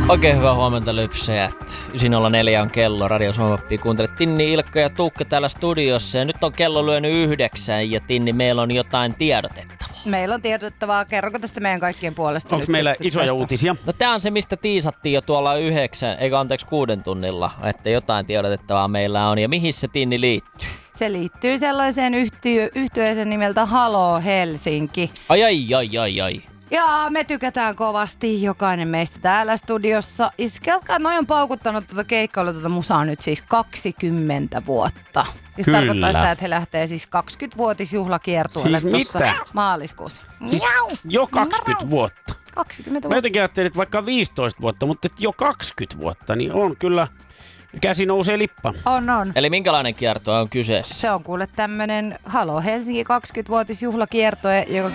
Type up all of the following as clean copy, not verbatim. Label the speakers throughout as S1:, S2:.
S1: Oikein hyvää huomenta lypsäjät. 9.04 on kello. Radio Suomi kuuntelet Tinni, Ilkka ja Tuukka täällä studiossa. Ja nyt on kello lyönyt 9 ja Tinni, meillä on jotain tiedotettavaa.
S2: Meillä on tiedotettavaa. Kerronko tästä meidän kaikkien puolesta?
S3: Onko meillä isoja tästä uutisia?
S1: No tää on se, mistä tiisattiin jo tuolla 6 tunnilla, että jotain tiedotettavaa meillä on. Ja mihin se Tinni liittyy?
S2: Se liittyy sellaiseen yhtyeeseen nimeltä Halo Helsinki.
S1: Ai.
S2: Ja me tykätään kovasti, jokainen meistä täällä studiossa. Iskelkaa, noi on paukuttanut keikkailua musaa nyt siis 20 vuotta. Ja se tarkoittaa sitä, että he lähtee siis 20-vuotisjuhlakiertueelle tuossa maaliskuussa.
S3: Siis jo 20 vuotta.
S2: 20 vuotta.
S3: Mä jotenkin ajattelin, että vaikka 15 vuotta, mutta jo 20 vuotta, niin on kyllä, käsi nousee lippa.
S2: On.
S1: Eli minkälainen kiertue on kyseessä?
S2: Se on kuule tämmönen Halo Helsinki 20-vuotisjuhlakiertue, joka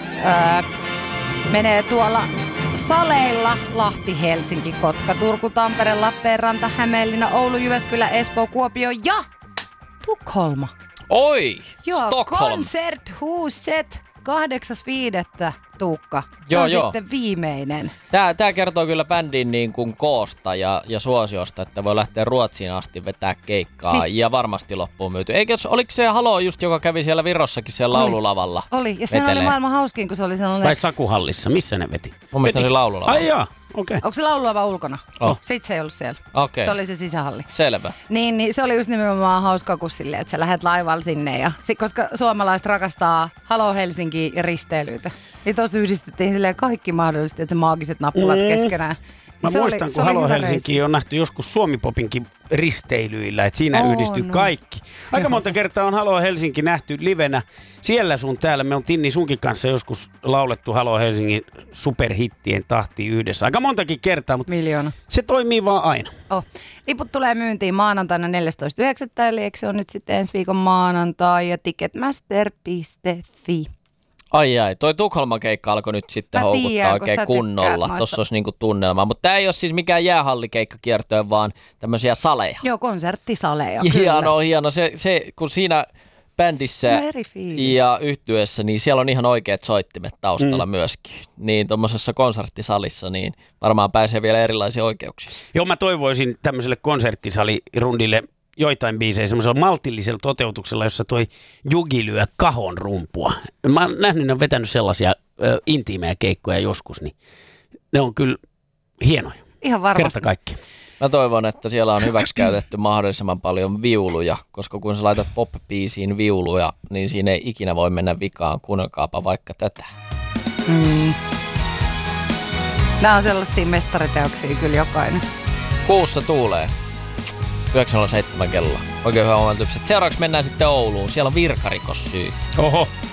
S2: menee tuolla saleilla Lahti, Helsinki, Kotka, Turku, Tampere, Lappeenranta, Hämeenlinna, Oulu, Jyväskylä, Espoo, Kuopio ja Tukholma.
S1: Oi!
S2: Joo,
S1: Stockholm.
S2: Konserthuset 8.5. Tuukka. Se
S1: Joo.
S2: on sitten viimeinen.
S1: Tää kertoo kyllä bändin niin kuin koosta ja suosiosta, että voi lähteä Ruotsiin asti vetää keikkaa siis ja varmasti loppuun myyty. Oliko se Halo just, joka kävi siellä Virossakin siellä laululavalla?
S2: Oli, ja se oli maailman hauskin, kun se oli sellainen.
S3: Tai Sakuhallissa, missä ne veti?
S1: Mun mielestä oli laululavalla.
S3: Ai jaa, okei.
S2: Onko se laululava ulkona?
S1: Oh.
S2: Sitten se ei ollut siellä.
S1: Okei.
S2: Se oli se sisähalli.
S1: Selvä.
S2: Niin se oli just nimenomaan hauska kuin silleen, että sä lähdet laivalla sinne. Ja koska suomalaiset rakastaa Halo Helsinki ja risteilyitä. Niin tuossa yhdistettiin silleen kaikki mahdollisesti, että se maagiset nappulat keskenään.
S3: Mä muistan, kun Halo Helsinki on nähty joskus Suomi-popinkin risteilyillä, että siinä yhdistyy kaikki. Aika monta kertaa on Halo Helsinki nähty livenä. Siellä sun täällä, me on Tinni sunkin kanssa joskus laulettu Halo Helsingin superhittien tahtiin yhdessä. Aika montakin kertaa, mutta se toimii vaan aina.
S2: Liput tulee myyntiin maanantaina 14.9. eli eikö se on nyt sitten ensi viikon maanantai ja ticketmaster.fi.
S1: Ai, toi Tukholman keikka alkoi nyt sitten houkuttaa oikein kunnolla. Tuossa olisi niinku tunnelma. Mutta tämä ei ole siis mikään jäähallikeikkakiertoja, vaan tämmöisiä saleja.
S2: Joo, konserttisaleja.
S1: Hieno. Se, kun siinä bändissä ja yhtyeessä, niin siellä on ihan oikeat soittimet taustalla myöskin. Niin tuommoisessa konserttisalissa, niin varmaan pääsee vielä erilaisia oikeuksia.
S3: Joo, mä toivoisin tämmöiselle konserttisalirundille joitain biisejä semmoisella maltillisella toteutuksella, jossa toi Jugi lyö kahon rumpua. Mä oon nähnyt, ne on vetänyt sellaisia intiimejä keikkoja joskus, niin ne on kyllä hienoja.
S2: Ihan varmasti.
S3: Kerta kaikki.
S1: Mä toivon, että siellä on hyväksi käytetty mahdollisimman paljon viuluja, koska kun sä laitat pop-biisiin viuluja, niin siinä ei ikinä voi mennä vikaan. Kuunnelkaapa vaikka tätä.
S2: Nämä on sellaisia mestariteoksia kyllä jokainen.
S1: Kuussa tuulee. 9.07 kello. Oikein hyvä huomenta. Seuraavaksi mennään sitten Ouluun. Siellä on virkarikossyy.
S3: Oho.